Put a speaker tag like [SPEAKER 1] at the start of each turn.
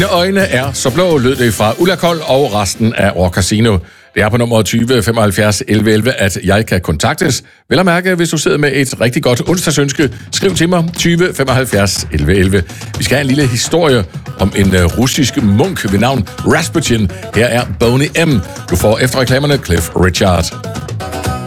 [SPEAKER 1] Dine øjne er så blå, lød det fra Ulla Kold og resten af Rock Casino. Det er på nummer 20 75 11 11, at jeg kan kontaktes. Vel at mærke, hvis du sidder med et rigtig godt onsdagsønske, skriv til mig 20 75 11 11. Vi skal have en lille historie om en russisk munk ved navn Rasputin. Her er Boney M. Du får efter reklamerne Cliff Richard.